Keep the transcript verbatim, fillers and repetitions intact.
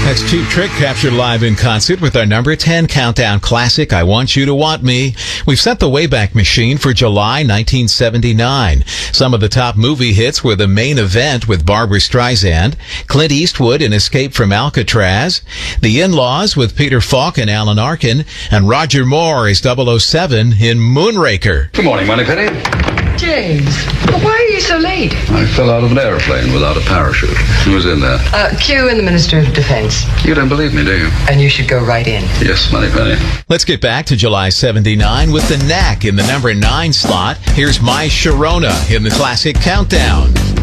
That's Cheap Trick captured live in concert with our number ten countdown classic, I Want You to Want Me. We've set the Wayback Machine for July nineteen seventy-nine. Some of the top movie hits were The Main Event with Barbra Streisand, Clint Eastwood in Escape from Alcatraz, The In-Laws with Peter Falk and Alan Arkin, and Roger Moore as double oh seven in Moonraker. Good morning, Moneypenny. James, why are you so late? I fell out of an airplane without a parachute. Who was in there? Uh, Q and the Minister of Defense. You don't believe me, do you? And you should go right in. Yes, Moneypenny. Let's get back to July seventy-nine with The Knack in the number nine slot. Here's My Sharona in the classic countdown.